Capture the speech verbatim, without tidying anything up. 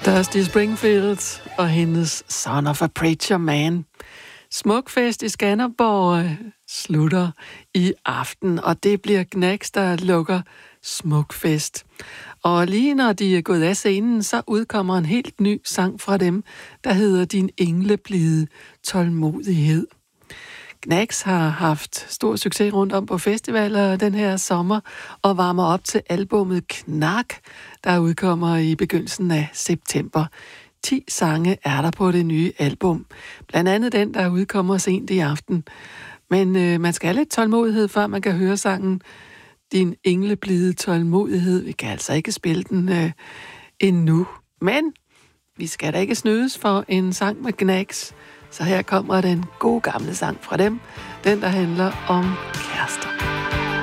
Dusty Springfield og hendes Son of a Preacher Man. Smukfest i Skanderborg slutter i aften, og det bliver Gnags, der lukker Smukfest. Og lige når de er gået af scenen, så udkommer en helt ny sang fra dem, der hedder Din engleblide tålmodighed. Gnags har haft stor succes rundt om på festivaler den her sommer og varmer op til albummet Knak, der udkommer i begyndelsen af september. ti sange er der på det nye album. Blandt andet den, der udkommer sent i aften. Men øh, man skal have lidt tålmodighed, før man kan høre sangen Din engleblide tålmodighed. Vi kan altså ikke spille den øh, endnu. Men vi skal da ikke snydes for en sang med Gnags. Så her kommer den gode gamle sang fra dem. Den, der handler om kærester.